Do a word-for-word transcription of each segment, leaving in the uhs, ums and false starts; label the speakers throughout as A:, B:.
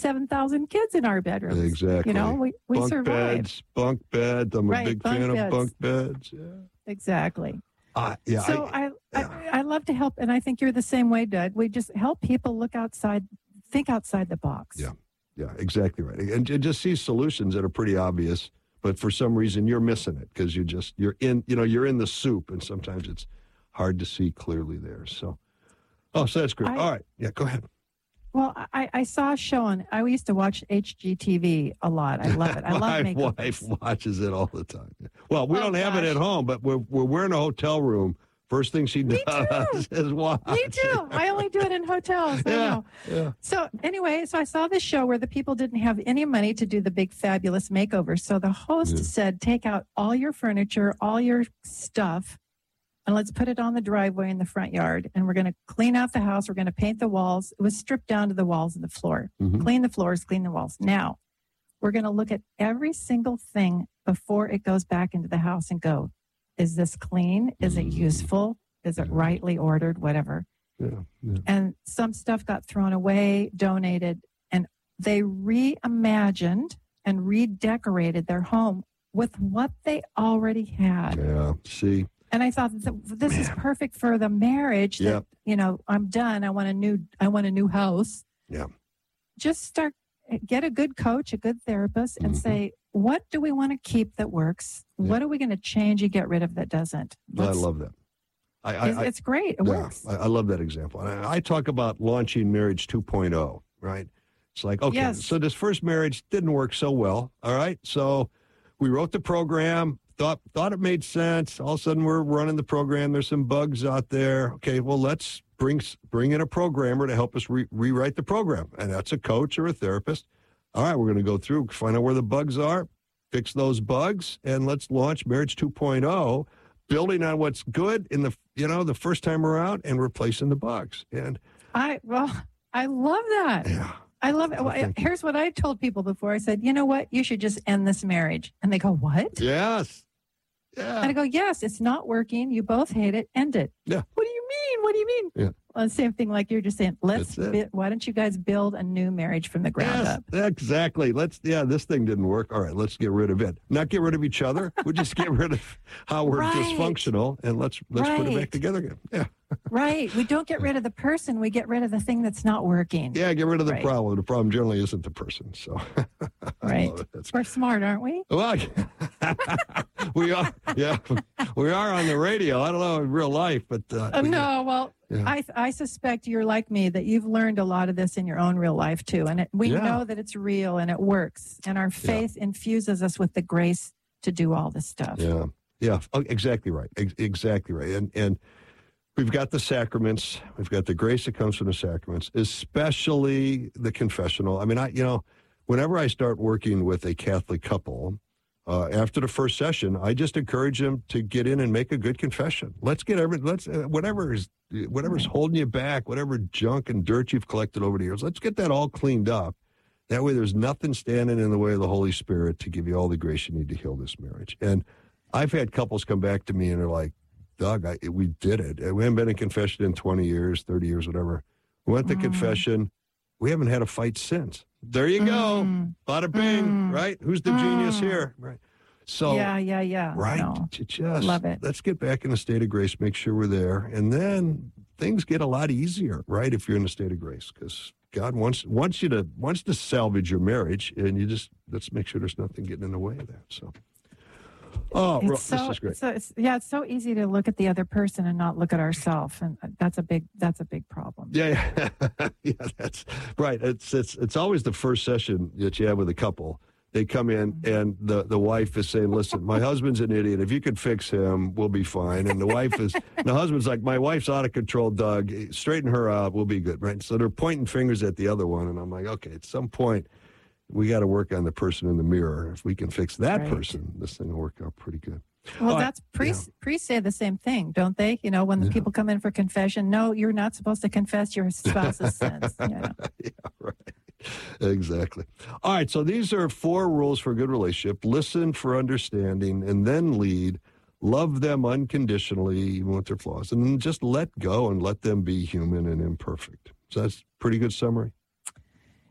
A: seven thousand kids in our bedrooms.
B: Exactly.
A: You know, we, we
B: bunk
A: survived.
B: beds, bunk beds. I'm a
A: Right,
B: big
A: bunk
B: fan
A: beds.
B: of bunk beds. Yeah.
A: Exactly.
B: Uh, yeah.
A: So
B: I,
A: I, I, I love to help, and I think you're the same way, Doug. We just help people look outside, think outside the box.
B: Yeah, yeah, exactly right. And, and just see solutions that are pretty obvious, but for some reason you're missing it because you just you're in you know you're in the soup, and sometimes it's hard to see clearly there. So, oh, so that's great.
A: I,
B: All right, yeah, go ahead.
A: Well, I, I saw a show on. I used to watch H G T V a lot. I love it. I love
B: My
A: makeovers.
B: wife watches it all the time. Well, we
A: Oh,
B: don't have
A: gosh.
B: it at home, but we're we're, we're in a hotel room. First thing she
A: Me
B: does is watch.
A: Me too. I only do it in hotels. I
B: Yeah,
A: know.
B: yeah.
A: So anyway, so I saw this show where the people didn't have any money to do the big fabulous makeover. So the host
B: Yeah.
A: said, take out all your furniture, all your stuff, and let's put it on the driveway in the front yard. And we're going to clean out the house. We're going to paint the walls. It was stripped down to the walls and the floor.
B: Mhm.
A: Clean the floors, clean the walls. Now, we're going to look at every single thing before it goes back into the house and go, is this clean? Is it useful? Is it
B: Yeah.
A: rightly ordered? Whatever.
B: Yeah, yeah.
A: And some stuff got thrown away, donated, and they reimagined and redecorated their home with what they already had.
B: Yeah, see,
A: And I thought th- this is perfect for the marriage. That,
B: Yep.
A: you know, I'm done. I want a new. I want a new house.
B: yeah,
A: Just start. Get a good coach, a good therapist, and
B: Mhm.
A: say, what do we want to keep that works?
B: Yeah.
A: What are we going to change and get rid of that doesn't?
B: I
A: Let's-
B: love that. I, I,
A: it's,
B: I
A: it's great. It
B: yeah,
A: works.
B: I, I love that example. And I, I talk about launching marriage two point oh, right? It's like, okay,
A: Yes.
B: so this first marriage didn't work so well. All right. So we wrote the program, thought thought it made sense. All of a sudden we're running the program. There's some bugs out there. Okay, well, let's bring bring in a programmer to help us re- rewrite the program. And that's a coach or a therapist. All right, we're going to go through, find out where the bugs are, fix those bugs, and let's launch marriage two point oh, building on what's good in the, you know, the first time around and replacing the bugs. And
A: I well, I love that.
B: yeah,
A: I love it.
B: Oh,
A: Well,
B: thank you.
A: here's what I told people before. I said, you know what? You should just end this marriage. And they go, what?
B: yes, yeah,
A: And I go, yes, it's not working. You both hate it. End it.
B: Yeah.
A: What do you mean? What do you mean?
B: Yeah.
A: Well, the same thing like you're just saying, let's,
B: That's it.
A: bi- why don't you guys build a new marriage from the ground
B: yes,
A: up?
B: exactly. Let's, yeah, this thing didn't work. All right, let's get rid of it. Not get rid of each other. We'll just get rid of how we're
A: Right.
B: dysfunctional, and let's let's put it
A: Right.
B: back together again. Yeah,
A: Right. We don't get rid of the person. We get rid of the thing that's not working.
B: yeah, get rid of the
A: Right.
B: problem. The problem generally isn't the person. So, I
A: Right.
B: love it. That's
A: We're smart, aren't we?
B: Well, we are, yeah, we are on the radio. I don't know in real life, but uh,
A: Uh,
B: we-
A: no, well,
B: Yeah.
A: I I suspect you're like me, that you've learned a lot of this in your own real life too, and it, we
B: Yeah.
A: know that it's real and it works, and our faith infuses us with the grace to do all this stuff.
B: yeah, yeah, oh, exactly right, Ex- exactly right, and and we've got the sacraments, we've got the grace that comes from the sacraments, especially the confessional. I mean, I you know, whenever I start working with a Catholic couple. Uh, after the first session, I just encourage them to get in and make a good confession. Let's get every, let's, uh, whatever is, whatever's holding you back, whatever junk and dirt you've collected over the years, let's get that all cleaned up. That way there's nothing standing in the way of the Holy Spirit to give you all the grace you need to heal this marriage. And I've had couples come back to me and they're like, Doug, I, we did it. We haven't been in confession in twenty years, thirty years, whatever. We went to
A: Mm.
B: confession. We haven't had a fight since. There you go.
A: Mm.
B: Bada bing,
A: Mm.
B: right? Who's the genius
A: Mm.
B: here? Right. So,
A: yeah, yeah, yeah.
B: right.
A: No.
B: to Just
A: Love it.
B: let's get back in a state of grace, make sure we're there. And then things get a lot easier, right? If you're in a state of grace, because God wants wants you to wants to salvage your marriage, and you just let's make sure there's nothing getting in the way of that. So, oh, Ro-
A: It's so,
B: this is great.
A: So it's, yeah, it's so easy to look at the other person and not look at ourselves, and that's a big that's a big problem.
B: Yeah, yeah, yeah, that's right. It's it's it's always the first session that you have with a couple. They come in and the, the wife is saying, listen, my husband's an idiot. If you could fix him, we'll be fine. And the wife is, the husband's like, my wife's out of control, Doug. Straighten her out. We'll be good, right? So they're pointing fingers at the other one. And I'm like, okay, at some point, we got to work on the person in the mirror. If we can fix that
A: Right.
B: person, this thing will work out pretty good.
A: Well,
B: All right.
A: that's priests.
B: Yeah.
A: Priests say the same thing, don't they? You know, when the
B: Yeah.
A: people come in for confession, no, you're not supposed to confess your spouse's sins. You know?
B: Yeah, right. Exactly. All right. So these are four rules for a good relationship. Listen for understanding and then lead. Love them unconditionally, even with their flaws. And then just let go and let them be human and imperfect. So that's a pretty good summary.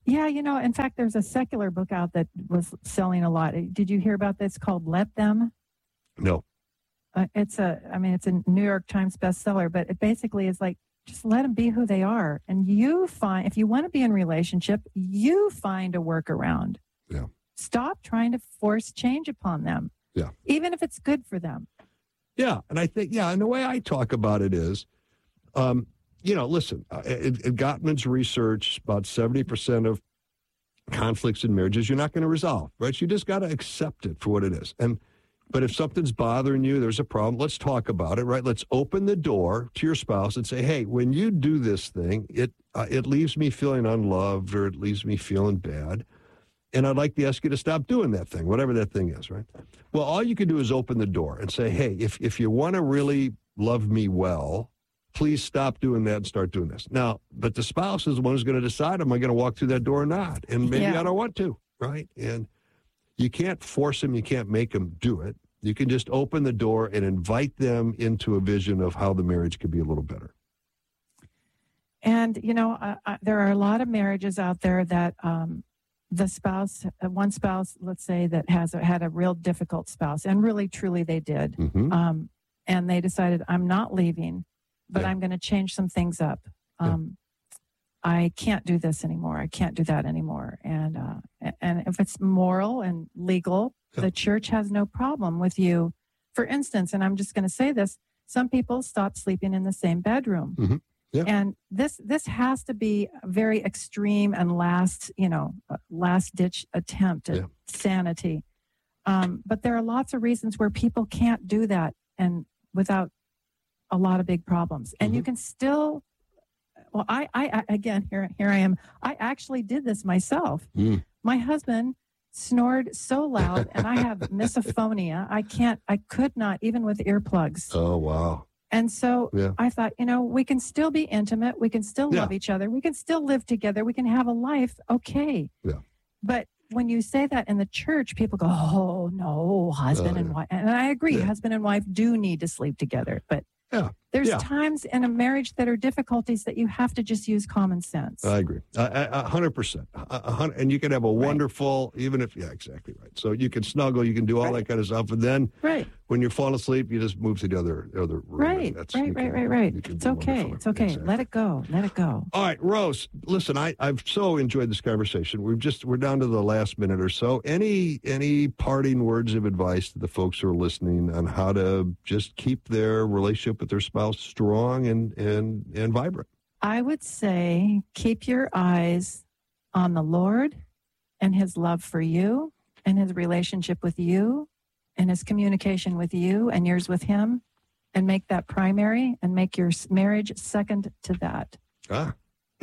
A: Yeah, you know, in fact, there's a secular book out that was selling a lot. Did you hear about this called Let Them?
B: No.
A: Uh, it's a, I mean, it's a New York Times bestseller, but it basically is like, just let them be who they are. And you find, if you want to be in a relationship, you find a workaround.
B: Yeah.
A: Stop trying to force change upon them.
B: Yeah.
A: Even if it's good for them.
B: Yeah. And I think, yeah, and the way I talk about it is, um, you know, listen, uh, in, in Gottman's research, about seventy percent of conflicts in marriages you're not going to resolve, right? You just got to accept it for what it is. And But if something's bothering you, there's a problem, let's talk about it, right? Let's open the door to your spouse and say, hey, when you do this thing, it uh, it leaves me feeling unloved or it leaves me feeling bad. And I'd like to ask you to stop doing that thing, whatever that thing is, right? Well, all you can do is open the door and say, hey, if, if you want to really love me well, please stop doing that and start doing this. Now, but the spouse is the one who's going to decide, am I going to walk through that door or not? And maybe
A: Yeah.
B: I don't want to, right? And you can't force them. You can't make them do it. You can just open the door and invite them into a vision of how the marriage could be a little better.
A: And, you know, uh, uh, there are a lot of marriages out there that um, the spouse, uh, one spouse, let's say, that has a, had a real difficult spouse, and really, truly they did.
B: Mm-hmm.
A: Um, and they decided, I'm not leaving, but
B: Yeah.
A: I'm going to change some things up. Um, I can't do this anymore. I can't do that anymore. And uh, a- and if it's moral and legal,
B: Yeah.
A: the church has no problem with you. For instance, and I'm just going to say this, some people stop sleeping in the same bedroom.
B: Mhm. Yeah.
A: And this this has to be a very extreme and last, you know, last ditch attempt at
B: Yeah.
A: sanity. Um, but there are lots of reasons where people can't do that and without a lot of big problems. And you
B: Mhm.
A: can still, well, I, I, I again, here, here I am. I actually did this myself.
B: Mm.
A: My husband snored so loud, and I have misophonia. I can't, I could not, even with earplugs.
B: Oh, wow.
A: And so
B: Yeah.
A: I thought, you know, we can still be intimate. We can still
B: Yeah.
A: love each other. We can still live together. We can have a life. Okay.
B: Yeah.
A: But when you say that in the church, people go, oh, no, husband
B: Oh,
A: and
B: yeah.
A: wife. And I agree,
B: Yeah.
A: husband and wife do need to sleep together. But
B: Yeah.
A: there's
B: Yeah.
A: times in a marriage that are difficulties that you have to just use common sense.
B: I agree. A- A a hundred percent. A- a hun- And you can have a wonderful, even if, yeah, exactly right. So you can snuggle, you can do all
A: Right.
B: that kind of stuff. And then
A: right.
B: when you're falling asleep, you just move to the other, other room.
A: Right.
B: and that's-
A: Right.
B: you
A: Right.
B: can-
A: Right. Right.
B: you can
A: It's
B: do
A: okay.
B: wonderful.
A: It's okay.
B: Exactly.
A: Let it go. Let it go.
B: All right, Rose, listen, I, I've so enjoyed this conversation. We've just, we're down to the last minute or so. Any, any parting words of advice to the folks who are listening on how to just keep their relationship with their spouse strong and, and, and vibrant?
A: I would say keep your eyes on the Lord and his love for you and his relationship with you and his communication with you and yours with him, and make that primary and make your s- marriage second to that.
B: Ah,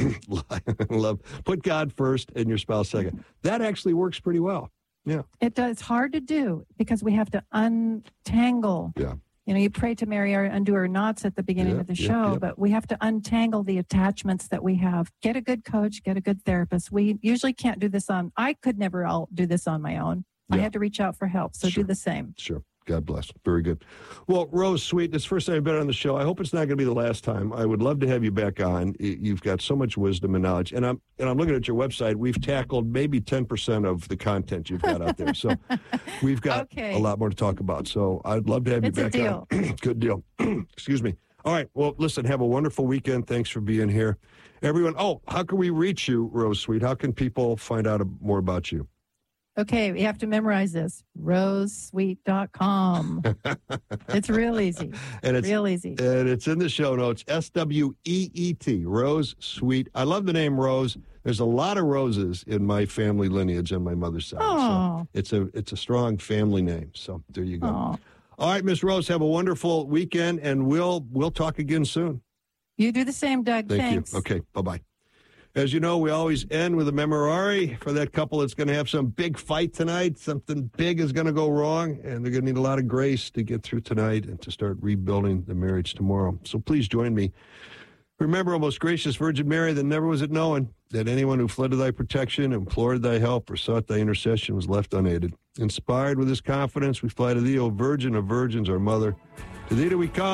B: love, put God first and your spouse second. That actually works pretty well. Yeah.
A: It does, it's hard to do because we have to untangle.
B: Yeah.
A: You know, you pray to Mary or undo her knots at the beginning
B: Yeah,
A: of the
B: yeah,
A: show,
B: yeah.
A: but we have to untangle the attachments that we have. Get a good coach, get a good therapist. We usually can't do this on, I could never all do this on my own. I
B: Yeah.
A: had to reach out for help. So
B: Sure.
A: do the same.
B: Sure. God bless. Very good. Well, Rose Sweet, this is the first time I've been on the show. I hope it's not going to be the last time. I would love to have you back on. Y- You've got so much wisdom and knowledge. And I'm and I'm looking at your website. We've tackled maybe ten percent of the content you've got out there. So we've got
A: Okay.
B: a lot more to talk about. So I'd love to have
A: It's
B: you
A: a
B: back
A: deal.
B: on. Good deal. Excuse me. All right. Well, listen, have a wonderful weekend. Thanks for being here. Everyone, oh, how can we reach you, Rose Sweet? How can people find out more about you?
A: Okay, we have to memorize this. rose sweet dot com. It's real easy.
B: And it's
A: Real easy.
B: And it's in the show notes, S W E E T, Rose Sweet. I love the name Rose. There's a lot of roses in my family lineage on my mother's side.
A: Oh.
B: So it's a it's a strong family name. So there you go.
A: Oh,
B: All right, Miss Rose, have a wonderful weekend, and we'll we'll talk again soon.
A: you do the same, Doug.
B: Thank
A: Thanks.
B: you. Okay, bye-bye. As you know, we always end with a memorare for that couple that's going to have some big fight tonight. Something big is going to go wrong, and they're going to need a lot of grace to get through tonight and to start rebuilding the marriage tomorrow. So please join me. Remember, O most gracious Virgin Mary, that never was it known that anyone who fled to thy protection, implored thy help, or sought thy intercession was left unaided. Inspired with this confidence, we fly to thee, O Virgin of Virgins, our Mother. To thee do we come,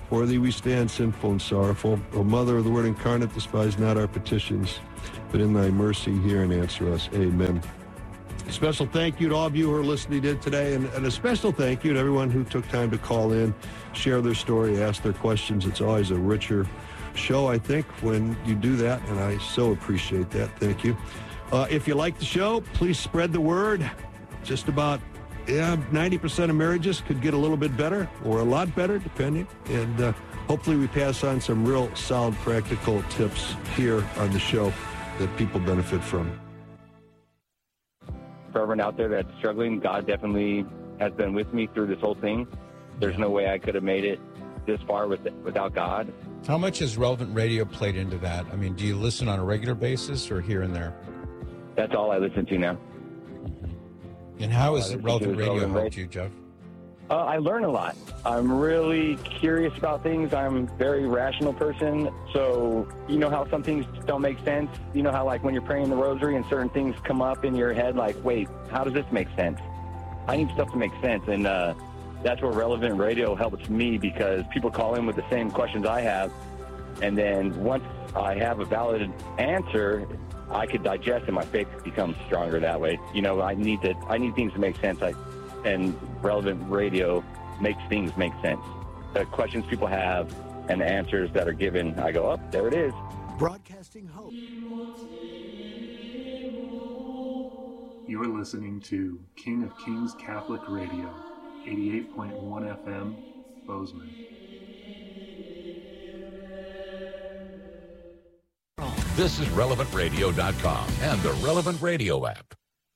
B: For thee we stand sinful and sorrowful. O Mother of the Word incarnate, despise not our petitions, but in thy mercy hear and answer us. Amen. A special thank you to all of you who are listening in today, and, and a special thank you to everyone who took time to call in, share their story, ask their questions. It's always a richer show, I think, when you do that, and I so appreciate that. Thank you. Uh, if you like the show, please spread the word. Just about yeah, ninety percent of marriages could get a little bit better or a lot better, depending. And uh, hopefully we pass on some real solid practical tips here on the show that people benefit from.
C: For everyone out there that's struggling, God definitely has been with me through this whole thing. There's no way I could have made it this far with, without God.
D: How much has Relevant Radio played into that? I mean, do you listen on a regular basis or here and there?
C: That's all I listen to now.
D: Mm-hmm. And how has uh, Relevant Radio Relevant helped Radio. you, Jeff?
C: Uh, I learn a lot. I'm really curious about things. I'm a very rational person. So, you know how some things don't make sense? You know how, like, when you're praying the rosary and certain things come up in your head, like, wait, how does this make sense? I need stuff to make sense. And uh, that's where Relevant Radio helps me, because people call in with the same questions I have. And then once I have a valid answer, I could digest, and my faith becomes stronger that way. You know, I need to, I need things to make sense. I, and Relevant Radio makes things make sense. The questions people have and the answers that are given, I go, oh, there it is.
E: Broadcasting hope.
F: You are listening to King of Kings Catholic Radio, eighty-eight point one F M, Bozeman.
G: This is relevant radio dot com and the Relevant Radio app.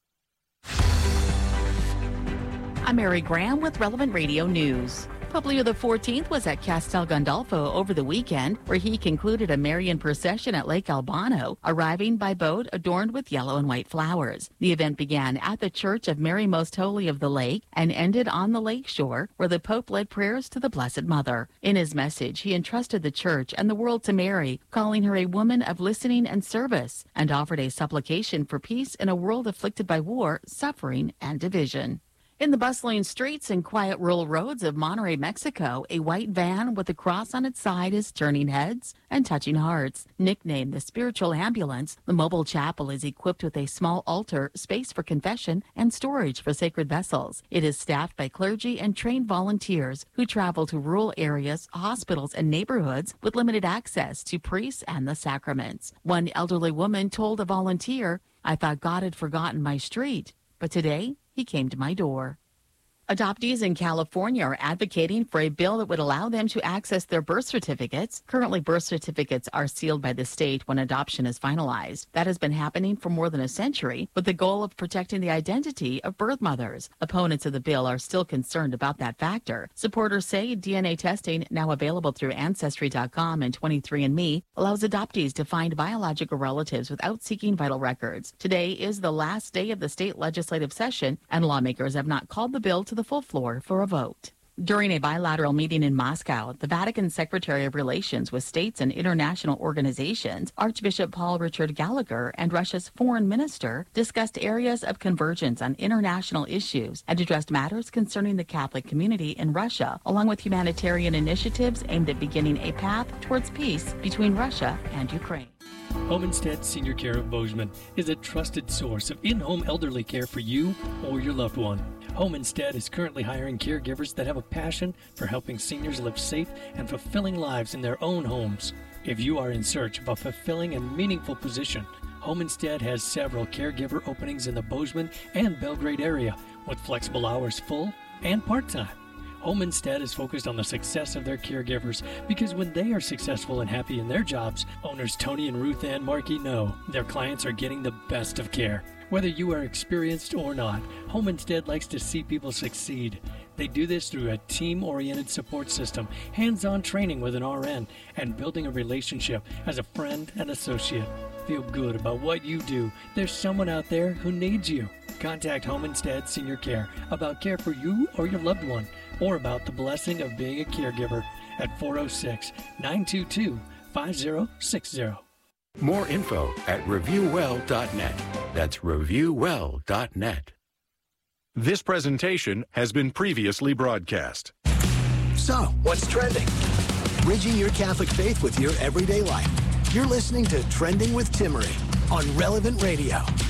H: I'm Mary Graham with Relevant Radio News. Pope Leo the fourteenth was at Castel Gandolfo over the weekend, where he concluded a Marian procession at Lake Albano, arriving by boat adorned with yellow and white flowers. The event began at the Church of Mary Most Holy of the Lake and ended on the lake shore, where the Pope led prayers to the Blessed Mother. In his message, he entrusted the Church and the world to Mary, calling her a woman of listening and service, and offered a supplication for peace in a world afflicted by war, suffering, and division. In the bustling streets and quiet rural roads of Monterrey, Mexico, a white van with a cross on its side is turning heads and touching hearts. Nicknamed the Spiritual Ambulance, the mobile chapel is equipped with a small altar, space for confession, and storage for sacred vessels. It is staffed by clergy and trained volunteers who travel to rural areas, hospitals, and neighborhoods with limited access to priests and the sacraments. One elderly woman told a volunteer, "I thought God had forgotten my street, but today he came to my door." Adoptees in California are advocating for a bill that would allow them to access their birth certificates. Currently, birth certificates are sealed by the state when adoption is finalized. That has been happening for more than a century, with the goal of protecting the identity of birth mothers. Opponents of the bill are still concerned about that factor. Supporters say D N A testing, now available through Ancestry dot com and twenty-three and me, allows adoptees to find biological relatives without seeking vital records. Today is the last day of the state legislative session, and lawmakers have not called the bill to the full floor for a vote. During a bilateral meeting in Moscow, the Vatican Secretary of Relations with States and International Organizations, Archbishop Paul Richard Gallagher, and Russia's foreign minister discussed areas of convergence on international issues and addressed matters concerning the Catholic community in Russia, along with humanitarian initiatives aimed at beginning a path towards peace between Russia and Ukraine.
I: Home Instead Senior Care of Bozeman is a trusted source of in-home elderly care for you or your loved one. Home Instead is currently hiring caregivers that have a passion for helping seniors live safe and fulfilling lives in their own homes. If you are in search of a fulfilling and meaningful position, Home Instead has several caregiver openings in the Bozeman and Belgrade area, with flexible hours full and part-time. Home Instead is focused on the success of their caregivers, because when they are successful and happy in their jobs, owners Tony and Ruth Ann Markey know their clients are getting the best of care. Whether you are experienced or not, Home Instead likes to see people succeed. They do this through a team-oriented support system, hands-on training with an R N, and building a relationship as a friend and associate. Feel good about what you do. There's someone out there who needs you. Contact Home Instead Senior Care about care for you or your loved one, or about the blessing of being a caregiver at four oh six, nine two two, five oh six oh.
G: More info at review well dot net. That's review well dot net.
J: This presentation has been previously broadcast.
E: So, what's trending? bridging your Catholic faith with your everyday life. You're listening to Trending with Timmerie on Relevant Radio.